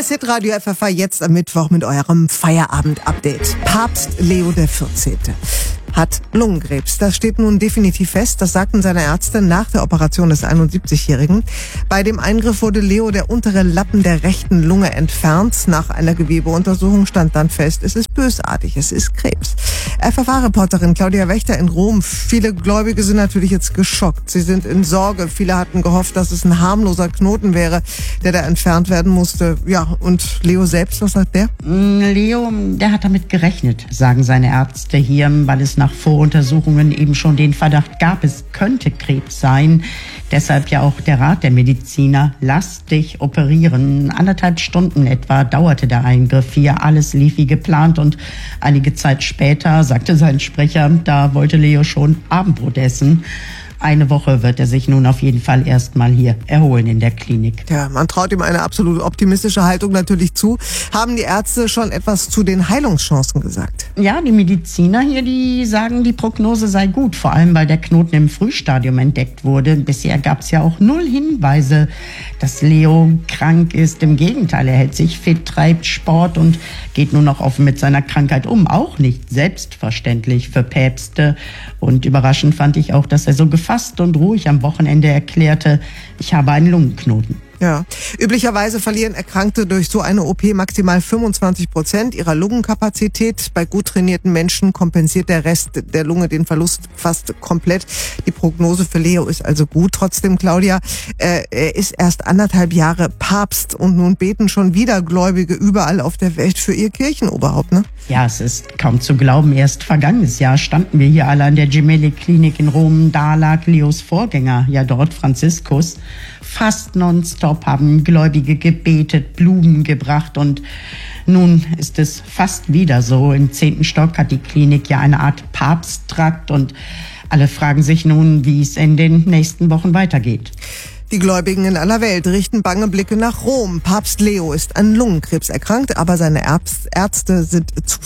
Hier ist Hitradio FFH jetzt am Mittwoch mit eurem Feierabend-Update. Papst Leo XIV. hat Lungenkrebs. Das steht nun definitiv fest. Das sagten seine Ärzte nach der Operation des 71-Jährigen. Bei dem Eingriff wurde Leo der untere Lappen der rechten Lunge entfernt. Nach einer Gewebeuntersuchung stand dann fest, es ist bösartig, es ist Krebs. FFH-Reporterin Claudia Wächter in Rom. Viele Gläubige sind natürlich jetzt geschockt. Sie sind in Sorge. Viele hatten gehofft, dass es ein harmloser Knoten wäre, der da entfernt werden musste. Ja, und Leo selbst, was sagt der? Leo, der hat damit gerechnet, sagen seine Ärzte hier, weil es nach Voruntersuchungen eben schon den Verdacht gab, es könnte Krebs sein. Deshalb ja auch der Rat der Mediziner, lass dich operieren. 1,5 Stunden etwa dauerte der Eingriff hier. Alles lief wie geplant und einige Zeit später, sagte sein Sprecher, da wollte Leo schon Abendbrot essen. Eine Woche wird er sich nun auf jeden Fall erstmal hier erholen in der Klinik. Ja, man traut ihm eine absolut optimistische Haltung natürlich zu. Haben die Ärzte schon etwas zu den Heilungschancen gesagt? Ja, die Mediziner hier, die sagen, die Prognose sei gut, vor allem weil der Knoten im Frühstadium entdeckt wurde. Bisher gab es ja auch 0 Hinweise, dass Leo krank ist. Im Gegenteil, er hält sich fit, treibt Sport und geht nun auch offen mit seiner Krankheit um. Auch nicht selbstverständlich für Päpste. Und überraschend fand ich auch, dass er so gefasst und ruhig am Wochenende erklärte, ich habe einen Lungenknoten. Ja, üblicherweise verlieren Erkrankte durch so eine OP maximal 25% ihrer Lungenkapazität. Bei gut trainierten Menschen kompensiert der Rest der Lunge den Verlust fast komplett. Die Prognose für Leo ist also gut. Trotzdem, Claudia, er ist erst 1,5 Jahre Papst und nun beten schon wieder Gläubige überall auf der Welt für ihr Kirchenoberhaupt, ne? Ja, es ist kaum zu glauben. Erst vergangenes Jahr standen wir hier alle an der Gemelli-Klinik in Rom. Da lag Leos Vorgänger, ja dort Franziskus. Fast nonstop haben Gläubige gebetet, Blumen gebracht und nun ist es fast wieder so. Im 10. Stock hat die Klinik ja eine Art Papsttrakt und alle fragen sich nun, wie es in den nächsten Wochen weitergeht. Die Gläubigen in aller Welt richten bange Blicke nach Rom. Papst Leo ist an Lungenkrebs erkrankt, aber seine Ärzte sind